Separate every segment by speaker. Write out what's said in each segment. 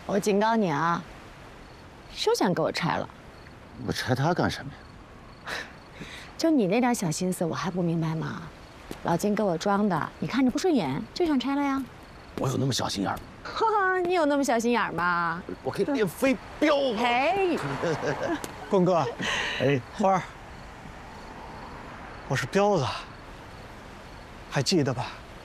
Speaker 1: 我警告你啊，休想给我拆了！
Speaker 2: 我拆它干什么呀？
Speaker 1: 就你那点小心思，我还不明白吗？老金给我装的，你看着不顺眼就想拆了呀？
Speaker 2: 我有那么小心眼吗？
Speaker 1: 哈哈，你有那么小心眼吗？
Speaker 2: 我可以练飞镖。
Speaker 1: 嘿，
Speaker 3: 棍哥，
Speaker 2: 哎，
Speaker 3: 花儿，我是彪子，还记得吧？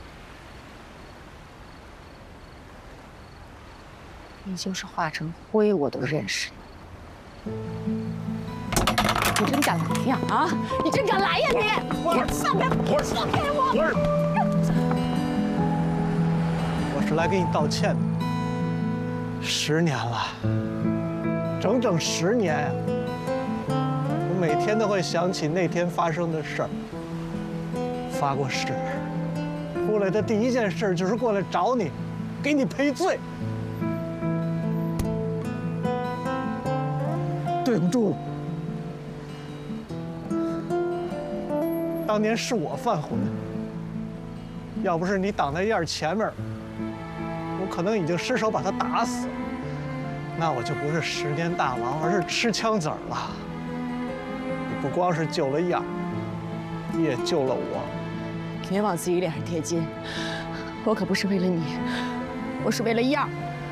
Speaker 1: 你就是化成灰我都认识你。你真敢来呀！啊，你真敢来呀你！你放开我！放开我！
Speaker 3: 我是来给你道歉的。10年了，整整10年呀！我每天都会想起那天发生的事儿。发过誓，出来的第一件事就是过来找你，给你赔罪。对不住，当年是我犯浑，要不是你挡在燕儿前面，我可能已经失手把他打死，那我就不是10年大王，而是吃枪子儿了。你不光是救了燕儿，你也救了我。
Speaker 1: 别往自己脸上贴金，我可不是为了你，我是为了燕儿。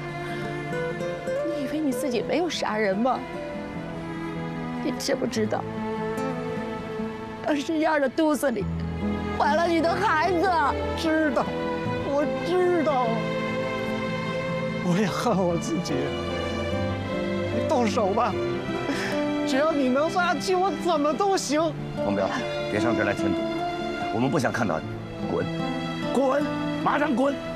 Speaker 1: 你以为你自己没有杀人吗？你知不知道，当时燕儿的肚子里怀了你的孩子？
Speaker 3: 知道，我知道，我也恨我自己。你动手吧，只要你能杀气，我怎么都行。
Speaker 2: 黄彪，别上这儿来添堵，我们不想看到你，滚，滚，马上滚！